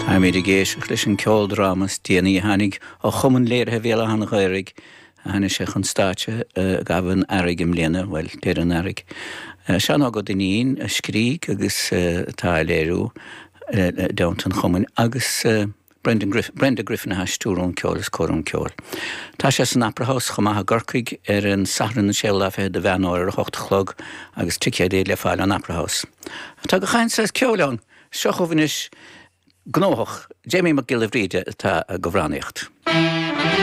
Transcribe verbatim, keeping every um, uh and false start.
Tá mé géis leis an ceol dramas déanaí hanig ó chumann léirthe bhéle an ghairigh hana sé chun státe gaban airigh im léana bhfuil déir an airigh. Sean á go daoín a scríg agus tá léirú daint an chumann agus Brenda Griffin, Brenda Griffin a hasúrún ceol is chorún ceol. Tá sé san Apprahás chumatha gorcaig ar an sathran na séla fé de bheanóir ar hocht chlog agus tuice é le fáil an Apprahás. Tá go chaint sa ceolán, seo chuhanis gnóthach, Jamie McGillivray tá go bhránaíocht.